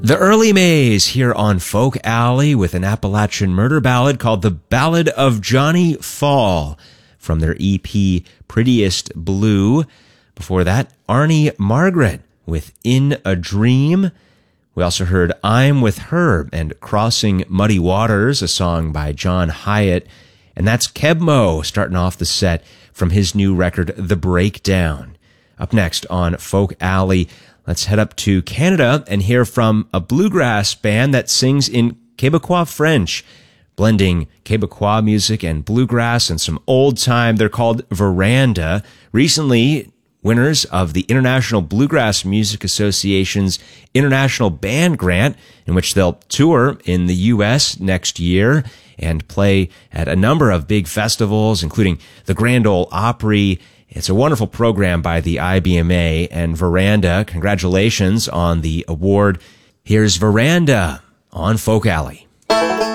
The Early Mays here on Folk Alley with an Appalachian murder ballad called The Ballad of Johnny Fall from their EP Prettiest Blue. Before that, Arnie Margaret with In a Dream. We also heard I'm With Her and Crossing Muddy Waters, a song by John Hyatt. And that's Kebmo starting off the set from his new record, The Breakdown. Up next on Folk Alley, let's head up to Canada and hear from a bluegrass band that sings in Quebecois French, blending Quebecois music and bluegrass and some old time. They're called Veranda. Recently, winners of the International Bluegrass Music Association's International Band Grant, in which they'll tour in the U.S. next year and play at a number of big festivals, including the Grand Ole Opry. It's a wonderful program by the IBMA, and Veranda, congratulations on the award. Here's Veranda on Folk Alley.